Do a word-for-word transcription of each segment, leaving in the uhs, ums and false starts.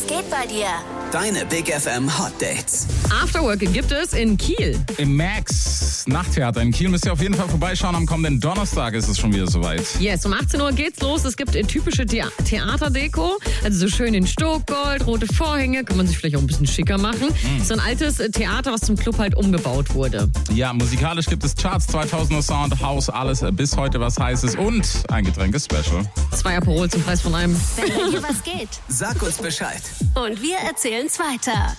Was geht bei dir? Deine Big F M Hot Dates. Afterworking gibt es in Kiel. Im Max Nachttheater in Kiel müsst ihr auf jeden Fall vorbeischauen. Am kommenden Donnerstag ist es schon wieder soweit. Yes, um achtzehn Uhr geht's los. Es gibt typische Thea- Theaterdeko. Also so schön in Stockgold, rote Vorhänge. Kann man sich vielleicht auch ein bisschen schicker machen. Mhm. So ein altes Theater, was zum Club halt umgebaut wurde. Ja, musikalisch gibt es Charts, zweitausender Sound, House, alles bis heute was Heißes und ein Getränke-Special. Zwei Aperol zum Preis von einem. Wenn bei dir was geht. Sag uns Bescheid. Und wir erzählen's weiter.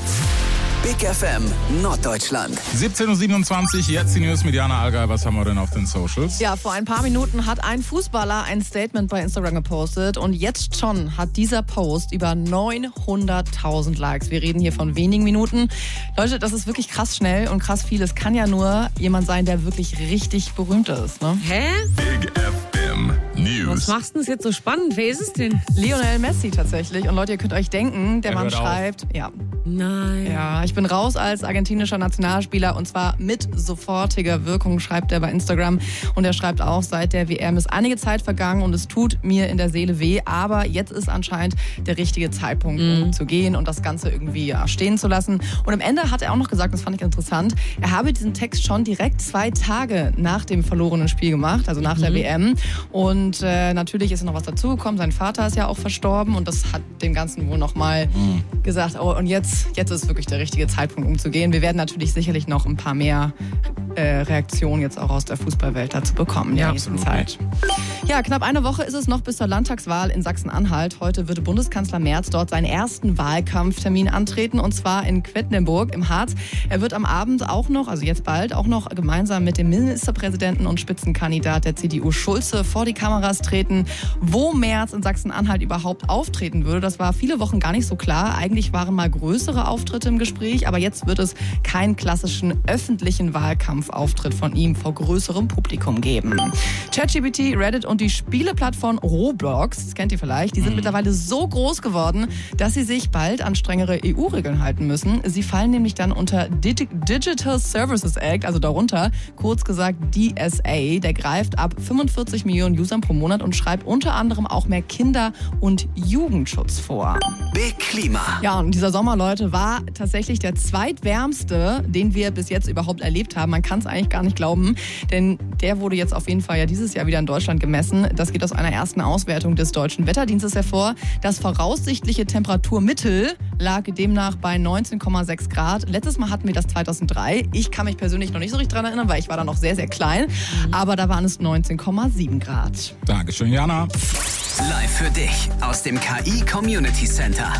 Big F M Norddeutschland. siebzehn Uhr siebenundzwanzig, jetzt die News mit Jana Allgäu. Was haben wir denn auf den Socials? Ja, vor ein paar Minuten hat ein Fußballer ein Statement bei Instagram gepostet und jetzt schon hat dieser Post über neunhunderttausend Likes. Wir reden hier von wenigen Minuten. Leute, das ist wirklich krass schnell und krass viel. Es kann ja nur jemand sein, der wirklich richtig berühmt ist, ne? Hä? Big F M News. Was machst du denn jetzt so spannend? Wer ist es denn? Lionel Messi tatsächlich. Und Leute, ihr könnt euch denken, der Er Mann hört auf. schreibt, ja, Nein. Ja, ich bin raus als argentinischer Nationalspieler und zwar mit sofortiger Wirkung, schreibt er bei Instagram. Und er schreibt auch, seit der W M ist einige Zeit vergangen und es tut mir in der Seele weh. Aber jetzt ist anscheinend der richtige Zeitpunkt, um Mhm. zu gehen und das Ganze irgendwie ja, stehen zu lassen. Und am Ende hat er auch noch gesagt, das fand ich interessant, er habe diesen Text schon direkt zwei Tage nach dem verlorenen Spiel gemacht, also nach Mhm. der W M. Und äh, natürlich ist noch was dazugekommen. Sein Vater ist ja auch verstorben und das hat dem Ganzen wohl nochmal mhm. gesagt, oh, und jetzt Jetzt ist wirklich der richtige Zeitpunkt, um zu gehen. Wir werden natürlich sicherlich noch ein paar mehr äh, Reaktionen jetzt auch aus der Fußballwelt dazu bekommen in der Ja, nächsten absolut. Zeit. Ja, knapp eine Woche ist es noch bis zur Landtagswahl in Sachsen-Anhalt. Heute wird Bundeskanzler Merz dort seinen ersten Wahlkampftermin antreten und zwar in Quedlinburg im Harz. Er wird am Abend auch noch, also jetzt bald, auch noch gemeinsam mit dem Ministerpräsidenten und Spitzenkandidat der C D U Schulze vor die Kameras treten. Wo Merz in Sachsen-Anhalt überhaupt auftreten würde, das war viele Wochen gar nicht so klar. Eigentlich waren mal größere Auftritte im Gespräch, aber jetzt wird es keinen klassischen öffentlichen Wahlkampfauftritt von ihm vor größerem Publikum geben. ChatGPT, Reddit und die Spieleplattform Roblox, das kennt ihr vielleicht, die sind mhm. mittlerweile so groß geworden, dass sie sich bald an strengere E U-Regeln halten müssen. Sie fallen nämlich dann unter Digi- Digital Services Act, also darunter, kurz gesagt D S A. Der greift ab fünfundvierzig Millionen Usern pro Monat und schreibt unter anderem auch mehr Kinder- und Jugendschutz vor. Big Klima. Ja, und dieser Sommer, Leute, war tatsächlich der zweitwärmste, den wir bis jetzt überhaupt erlebt haben. Man kann es eigentlich gar nicht glauben, denn der wurde jetzt auf jeden Fall ja dieses Jahr wieder in Deutschland gemessen. Das geht aus einer ersten Auswertung des Deutschen Wetterdienstes hervor. Das voraussichtliche Temperaturmittel lag demnach bei neunzehn Komma sechs Grad. Letztes Mal hatten wir das zweitausenddrei. Ich kann mich persönlich noch nicht so richtig dran erinnern, weil ich war da noch sehr, sehr klein. Aber da waren es neunzehn Komma sieben Grad. Dankeschön, Jana. Live für dich aus dem K I Community Center.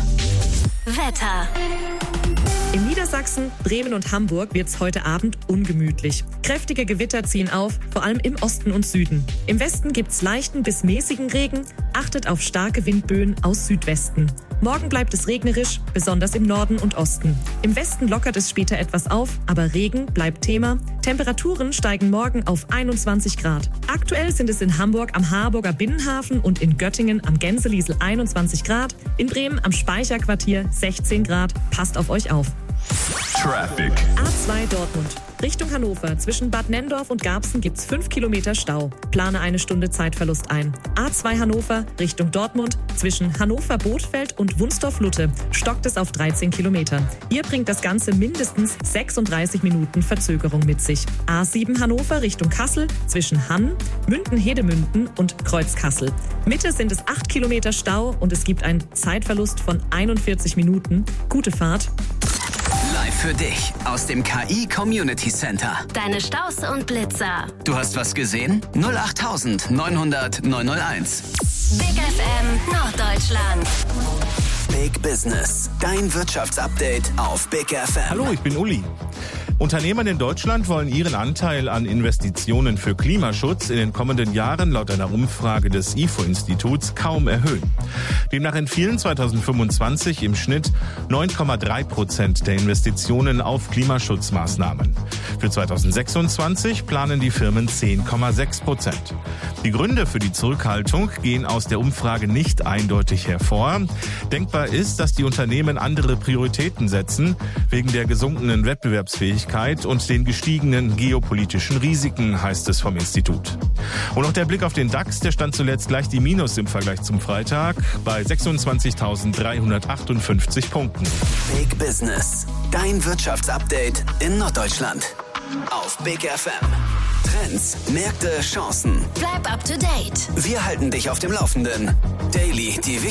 Wetter. In Niedersachsen, Bremen und Hamburg wird's heute Abend ungemütlich. Kräftige Gewitter ziehen auf, vor allem im Osten und Süden. Im Westen gibt's leichten bis mäßigen Regen. Achtet auf starke Windböen aus Südwesten. Morgen bleibt es regnerisch, besonders im Norden und Osten. Im Westen lockert es später etwas auf, aber Regen bleibt Thema. Temperaturen steigen morgen auf einundzwanzig Grad. Aktuell sind es in Hamburg am Harburger Binnenhafen und in Göttingen am Gänseliesel einundzwanzig Grad. In Bremen am Speicherquartier sechzehn Grad. Passt auf euch auf. Traffic. A zwei Dortmund. Richtung Hannover. Zwischen Bad Nenndorf und Garbsen gibt's fünf Kilometer Stau. Plane eine Stunde Zeitverlust ein. A zwei Hannover Richtung Dortmund. Zwischen Hannover-Bothfeld und Wunsdorf-Lutte stockt es auf dreizehn Kilometer. Hier bringt das Ganze mindestens sechsunddreißig Minuten Verzögerung mit sich. A sieben Hannover Richtung Kassel. Zwischen Hann, Münden-Hedemünden und Kreuzkassel. Mitte sind es acht Kilometer Stau und es gibt einen Zeitverlust von einundvierzig Minuten. Gute Fahrt. Live für dich aus dem K I Community Center. Deine Staus und Blitzer. Du hast was gesehen? null acht neunhundert neunhunderteins. Big F M Norddeutschland. Big Business. Dein Wirtschaftsupdate auf Big F M. Hallo, ich bin Uli. Unternehmen in Deutschland wollen ihren Anteil an Investitionen für Klimaschutz in den kommenden Jahren laut einer Umfrage des I F O-Instituts kaum erhöhen. Demnach entfielen zweitausendfünfundzwanzig im Schnitt neun Komma drei Prozent der Investitionen auf Klimaschutzmaßnahmen. Für zweitausendsechsundzwanzig planen die Firmen zehn Komma sechs Prozent. Die Gründe für die Zurückhaltung gehen aus der Umfrage nicht eindeutig hervor. Denkbar ist, dass die Unternehmen andere Prioritäten setzen, wegen der gesunkenen Wettbewerbsfähigkeit Ungerechtigkeit und den gestiegenen geopolitischen Risiken, heißt es vom Institut. Und noch der Blick auf den DAX, der stand zuletzt leicht im Minus im Vergleich zum Freitag bei sechsundzwanzigtausenddreihundertachtundfünfzig Punkten. Big Business. Dein Wirtschaftsupdate in Norddeutschland. Auf Big F M. Trends, Märkte, Chancen. Bleib up to date. Wir halten dich auf dem Laufenden. Daily, die wichtigsten